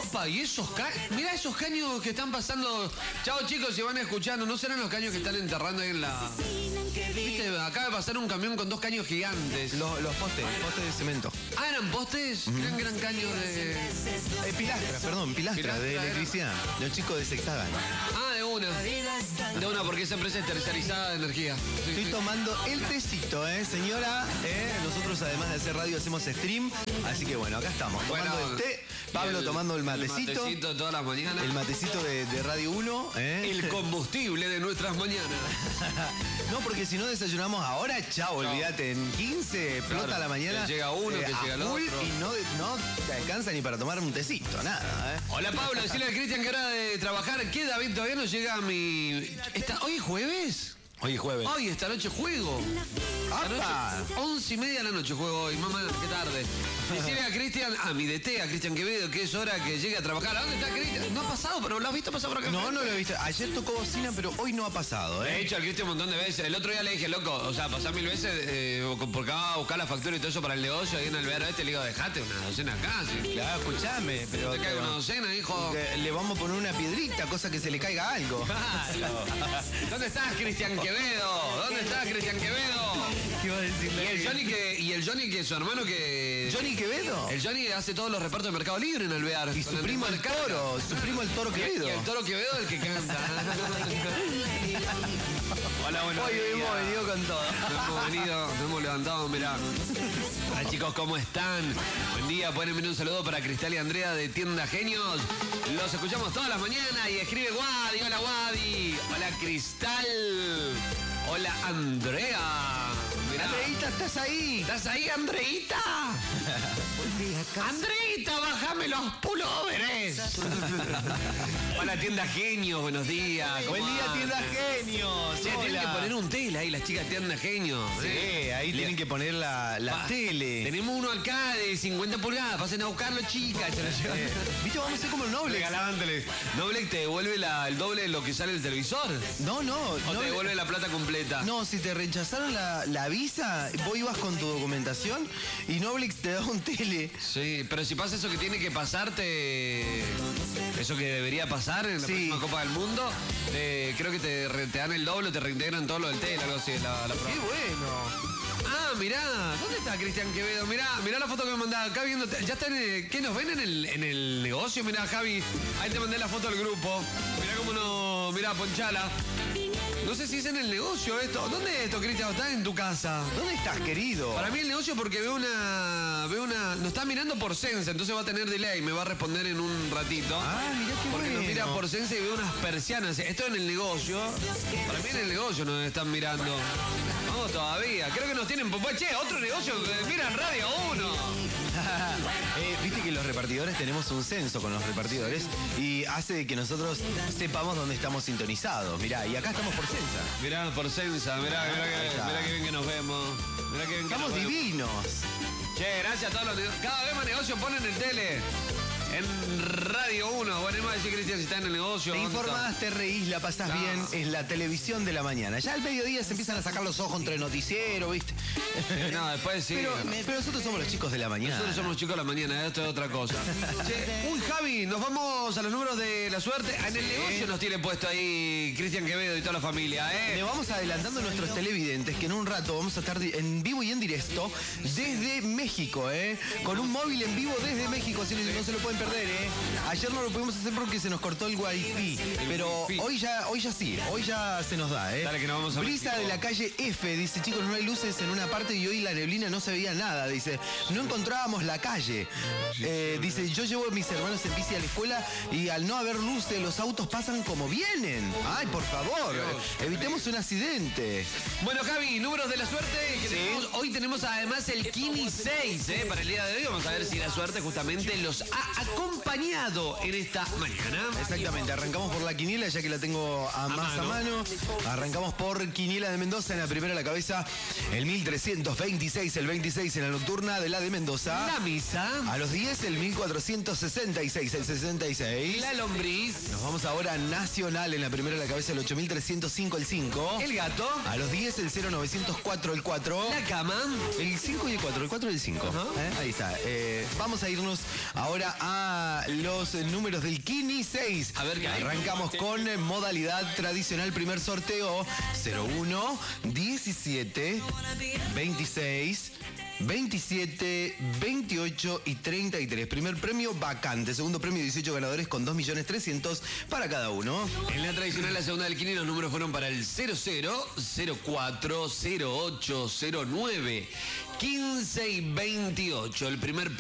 Opa, y esos caños. Mirá esos caños que están pasando. Chao chicos, si van escuchando, ¿no serán los caños que están enterrando ahí en la. Viste, acaba de pasar un camión con 2 caños gigantes. Los postes de cemento. Ah, ¿eran postes? Eran caños de. Pilastras de electricidad. Los chicos de Sectagan. Ah, de una. De una, porque esa empresa es tercerizada de energía. Sí, Estoy tomando el tecito, señora. Nosotros, además de hacer radio, hacemos stream. Así que bueno, acá estamos. Tomando el té. Pablo tomando el matecito. El matecito todas las mañanas. El matecito de Radio 1. El combustible de nuestras mañanas. No, porque si no desayunamos ahora, chao, olvídate. En 15 explota la mañana. Que llega uno, que llega el otro. Y no te alcanza ni para tomar un tecito, nada. Hola Pablo, decirle al Cristian que hora de trabajar. ¿Qué, David? Todavía no llega a mi. ¿Hoy es jueves? Hoy es jueves. Hoy, esta noche juego. ¡Apa! 11:30 de la noche juego hoy, mamá, qué tarde. Decirle a Cristian, a mi DT, a Cristian Quevedo, que es hora que llegue a trabajar. ¿A dónde está Cristian? No ha pasado, pero ¿lo has visto pasar por acá? No lo he visto. Ayer tocó bocina, pero hoy no ha pasado, He hecho al Cristian un montón de veces. El otro día le dije, loco, o sea, pasar 1000 veces porque va a buscar la factura y todo eso para el negocio. Ahí en el verano le digo, dejate una docena acá. ¿Sí? Claro, escuchame, pero. Te cae una docena, hijo. Le vamos a poner una piedrita, cosa que se le caiga algo. Claro. ¿Dónde estás, Cristian Quevedo? ¿Dónde estás, Cristian Quevedo? ¿Qué iba a decirle? Y el Johnny que su hermano que. ¿Johnny Quevedo? El Johnny hace todos los repartos de Mercado Libre en Alvear. Y su primo el Toro Quevedo. Y el Toro Quevedo el que canta. Hola, bueno. Hoy hemos venido con todo. Nos hemos levantado, mirá. Hola chicos, ¿cómo están? Buen día, pueden enviar un saludo para Cristal y Andrea de Tienda Genios. Los escuchamos todas las mañanas y escribe Wadi. Hola Wadi. Hola Cristal. Hola Andrea. Mirá. Andreita, ¿estás ahí? ¿Estás ahí, Andreita? Andreita, bájame los pulóveres. Hola, Tienda Genios, buenos días. Buen día, Tienda Genios. Tienen que poner un tele ahí, las chicas Tienda Genios. Sí, ahí tienen que poner la tele. Tenemos uno acá de 50 pulgadas, pasen a buscarlo, chicas. ¿Viste? Vamos a hacer como el Noblex. Regalaban tele. Noblex te devuelve el doble de lo que sale el televisor. No. O te devuelve la plata completa. No, si te rechazaron la visa, vos ibas con tu documentación y Noblex te da un tele. Sí, pero si pasa eso que tiene que pasarte, eso que debería pasar en la próxima Copa del Mundo, creo que te dan el doble, te reintegran todo lo del tele, algo así. ¡Qué bueno! Ah, mirá, ¿dónde está Cristian Quevedo? Mirá la foto que me mandaba acá viendo. Ya está ¿qué nos ven en el negocio? Mirá, Javi, ahí te mandé la foto del grupo. Mirá cómo no. Mirá, ponchala. No sé si es en el negocio esto. ¿Dónde es esto, Cristian? ¿Estás en tu casa? ¿Dónde estás, querido? Para mí el negocio porque veo una. Nos está mirando por Sense, entonces va a tener delay, me va a responder en un ratito. Ah, mirá qué porque bueno. nos mira por Sense y veo unas persianas. Esto en el negocio. Para mí en el negocio nos están mirando. Vamos todavía. Creo que nos tienen. Che, otro negocio. Miran Radio 1. Viste que los repartidores tenemos un censo con los repartidores y hace que nosotros sepamos dónde estamos sintonizados. Mirá, y acá estamos por Sensa. Mirá, por Sensa, mirá que bien que nos vemos. Mirá que bien que Estamos divinos. Che, gracias a todos los negocios. Cada vez más negocios ponen el tele. En Radio 1, bueno, iba a decir Cristian si está en el negocio. Te informás, te reís, la pasás bien, es la televisión de la mañana. Ya al mediodía se empiezan a sacar los ojos entre el noticiero, ¿viste? No, después sí. Pero nosotros somos los chicos de la mañana. Nosotros somos los chicos de la mañana, esto es otra cosa. Che, Javi, nos vamos a los números de la suerte. En el negocio nos tiene puesto ahí Cristian Quevedo y toda la familia, Le vamos adelantando a nuestros televidentes que en un rato vamos a estar en vivo y en directo desde México, con un móvil en vivo desde México, así no se lo pueden perder, Ayer no lo pudimos hacer porque se nos cortó el wifi, pero hoy ya sí, hoy ya se nos da, Dale que nos vamos a Brisa México. de la calle F, dice, chicos, no hay luces en una parte y hoy la neblina no se veía nada, dice, no encontrábamos la calle. Dice, yo llevo a mis hermanos en bici a la escuela y al no haber luces los autos pasan como vienen. Ay, por favor, evitemos un accidente. Bueno, Javi, números de la suerte. Hoy tenemos además el Kini 6, para el día de hoy. Vamos a ver si la suerte justamente los ha acompañado en esta mañana. Exactamente, arrancamos por la quiniela, ya que la tengo a mano. Arrancamos por Quiniela de Mendoza, en la primera a la cabeza, el 1326, el 26 en la nocturna de la de Mendoza. La misa. A los 10, el 1466, el 66. La lombriz. Nos vamos ahora a Nacional, en la primera a la cabeza, el 8305, el 5. El gato. A los 10, el 0904, el 4. La cama. El 5 y el 4, el 4 y el 5. Ahí está. Vamos a irnos ahora a los números del Kini 6. A ver qué hay. Arrancamos con modalidad tradicional, primer sorteo, 01, 17, 26, 27, 28 y 33. Primer premio vacante. Segundo premio 18 ganadores con 2.300.000 para cada uno. En la tradicional, la segunda del Kini, los números fueron para el 00, 04, 08, 09, 15 y 28. El primer